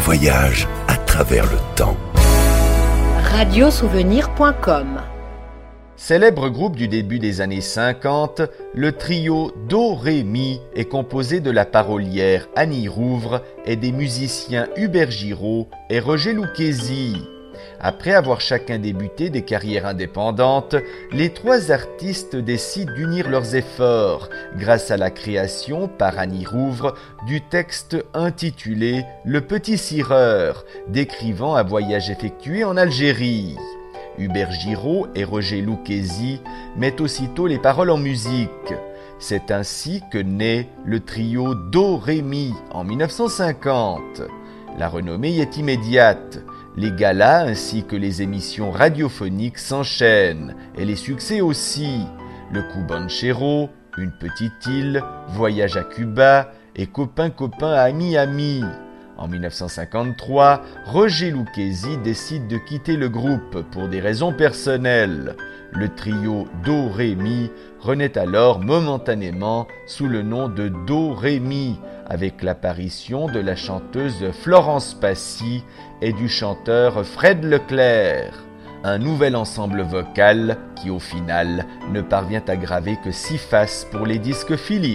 voyage à travers le temps. Radiosouvenir.com. Célèbre groupe du début des années 50, le trio Do-Ré-Mi est composé de la parolière Annie Rouvre et des musiciens Hubert Giraud et Roger Lucchesi. Après avoir chacun débuté des carrières indépendantes, les trois artistes décident d'unir leurs efforts grâce à la création par Annie Rouvre du texte intitulé « Le Petit Cireur » décrivant un voyage effectué en Algérie. Hubert Giraud et Roger Lucchesi mettent aussitôt les paroles en musique. C'est ainsi que naît le trio Do-Ré-Mi en 1950. La renommée est immédiate. Les galas ainsi que les émissions radiophoniques s'enchaînent et les succès aussi. Le Cubanchero, Une petite île, Voyage à Cuba et Copain copain ami ami. En 1953, Roger Lucchesi décide de quitter le groupe pour des raisons personnelles. Le trio Do-Ré-Mi renaît alors momentanément sous le nom de Do-Ré-Mi, avec l'apparition de la chanteuse Florence Passy et du chanteur Fred Leclerc. Un nouvel ensemble vocal qui, au final, ne parvient à graver que 6 faces pour les disques Philips.